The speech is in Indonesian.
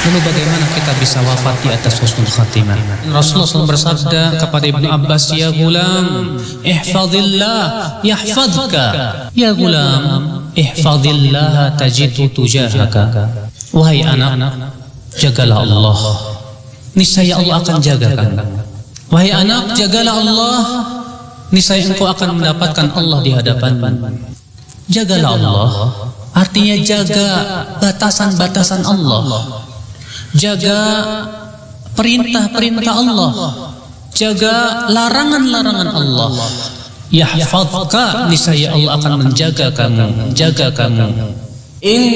Lalu bagaimana kita bisa wafat di atas husnul khatimah? Rasulullah SAW bersabda kepada Ibnu Abbas, "Ya gulam, ihfazillah yahfazka." Ya gulam, ihfazillah tajidhu tujahaka. Wahai anak, jagalah Allah, niscaya Allah akan jaga kamu. Wahai anak, jagalah Allah, niscaya engkau akan mendapatkan Allah di hadapanmu. Jagalah Allah artinya jaga batasan-batasan Allah, jaga perintah-perintah Allah, jaga larangan-larangan Allah. Yahfazka, niscaya Allah akan menjaga kamu, jaga kamu.